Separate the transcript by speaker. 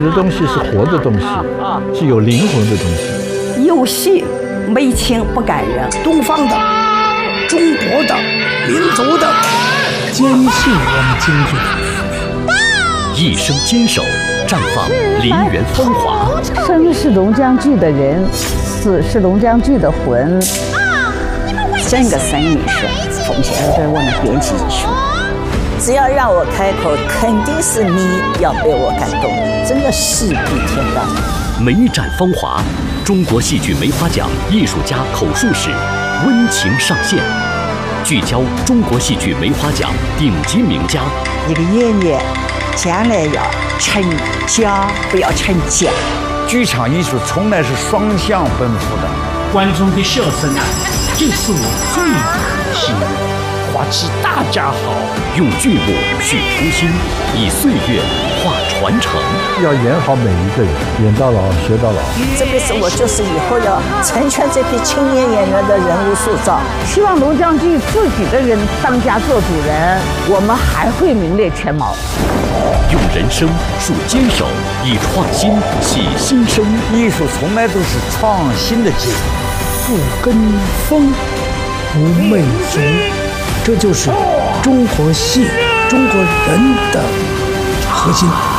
Speaker 1: 这东西是活的东西，是有灵魂的东西。
Speaker 2: 有戏没情不感人，
Speaker 3: 东方的、中国的、民族的，
Speaker 4: 坚信我们京剧的
Speaker 5: 一生坚守，绽放梨园风华。
Speaker 6: 生是龙江剧的人，死是龙江剧的魂。
Speaker 2: 整个生命是奉献给我们编剧艺术。只要让我开口，肯定是你要被我感动，真的戏比天大。
Speaker 5: 梅展风华，中国戏剧梅花奖艺术家口述史温情上线，聚焦中国戏剧梅花奖顶级名家。
Speaker 2: 一个演员将来要成家，不要成家。
Speaker 3: 剧场艺术从来是双向奔赴的，
Speaker 4: 观众的笑声啊，就是我最可惜的。
Speaker 3: 花期大家好，
Speaker 5: 用剧目续初心，以岁月化传承。
Speaker 1: 要演好每一个人，演到老学到老。
Speaker 2: 这辈子我就是以后要成全这批青年演员的人物塑造。
Speaker 6: 希望龙江剧自己的人当家做主人，我们还会名列前茅。
Speaker 5: 用人生树坚守，以创新洗新生。
Speaker 3: 艺术从来都是创新的结果。
Speaker 4: 不跟风，不媚俗，这就是中国戏、中国人的核心。